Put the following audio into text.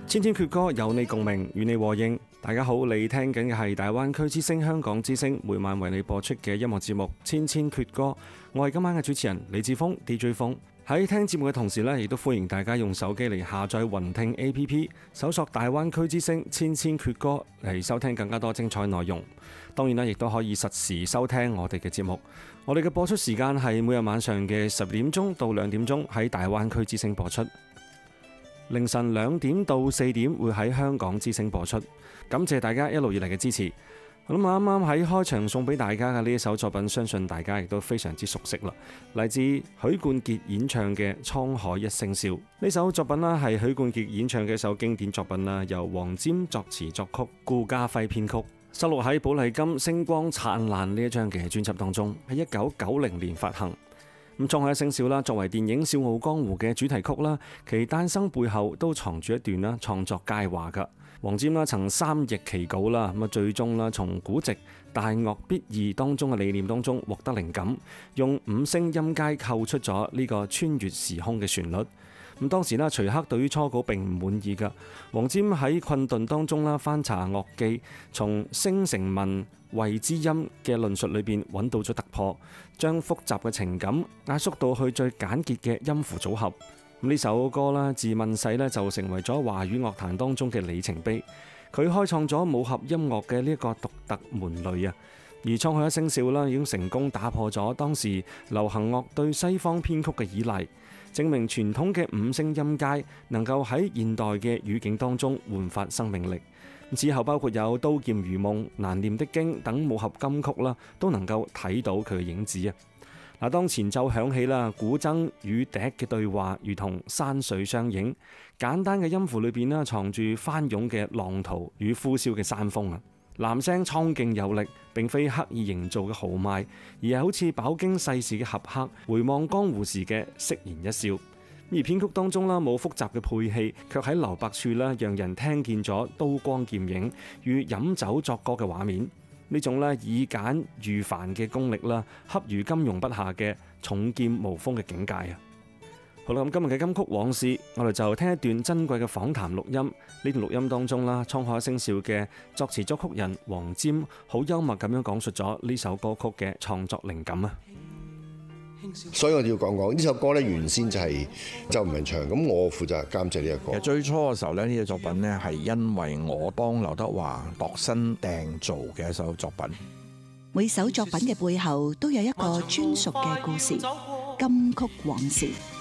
千千闕歌有你共鳴，與你和應。大家好，你聽緊嘅係大灣區之聲香港之聲每晚為你播出嘅音樂節目《千千闕歌》。我係今晚嘅主持人李志峰 DJ 峰。喺聽節目嘅同時呢，亦都歡迎大家用手機嚟下載雲聽 APP， 搜索大灣區之聲千千闕歌嚟收聽更加多精彩內容。當然啦，亦都可以實時收聽我哋嘅節目。我哋嘅播出時間係每日晚上嘅12點鐘到2點鐘喺大灣區之聲播出。凌晨2點到4點會喺香港之聲播出，感謝大家一路以嚟嘅支持。我諗啱啱喺開場送俾大家嘅呢一首作品，相信大家亦都非常之熟悉啦。嚟自許冠傑演唱嘅《滄海一聲笑》呢首作品啦，係許冠傑演唱嘅一首經典作品啦，由黃霑作詞作曲，顧嘉輝編曲，收錄喺寶麗金星光燦爛呢一張嘅專輯當中，喺1990年發行。咁《滄海一聲笑》啦，作為電影《笑傲江湖》嘅主題曲啦，其誕生背後都藏住一段啦創作佳話㗎。黃霑啦曾3譯其稿啦，咁啊最終啦從古籍大樂必易當中嘅理念當中獲得靈感，用5聲音階構出咗呢個穿越時空嘅旋律。咁當時啦，徐克對於初稿並唔滿意㗎。黃霑喺困頓當中啦，翻查樂記，從聲成文謂之音嘅論述裏邊揾到咗突破，將複雜嘅情感壓縮到去最簡潔嘅音符組合。呢首歌啦，自問世咧就成為咗華語樂壇當中嘅里程碑。佢開創咗武俠音樂嘅呢一個獨特門類啊！而《滄海一聲笑》啦，已經成功打破咗當時流行樂對西方編曲嘅依賴，證明傳統嘅5聲音階能夠喺現代嘅語境當中煥發生命力。之後包括有《刀劍如夢》、《難念的經》等武俠金曲啦，都能夠睇到佢嘅影子啊！嗱，當前奏響起啦，古箏與笛嘅對話如同山水相映，簡單嘅音符裏邊啦，藏住翻湧嘅浪濤與呼嘯嘅山峰啊！男聲蒼勁有力，並非刻意營造嘅豪邁，而係好似飽經世事嘅俠客回望江湖時嘅釋然一笑。而編曲當中啦，冇複雜嘅配器，卻喺留白處啦，讓人聽見咗刀光劍影與飲酒作歌嘅畫面。呢種咧以簡御繁嘅功力啦，恰如金庸筆下嘅重劍無鋒嘅境界啊！好啦，咁今日嘅金曲往事，我哋就聽一段珍貴嘅訪談錄音。呢段錄音當中啦，《滄海一聲笑》嘅作詞作曲人黃霑好幽默咁樣講述咗呢首歌曲嘅創作靈感啊！ 所以我哋要講講呢首歌咧，原先就係周文唱，咁我負責監製呢個歌。 其實最初嘅時候咧，呢個作品咧係因為我幫劉德華度身訂造嘅一首作品。 每首作品嘅背後都有一個專屬嘅故事，金曲往事。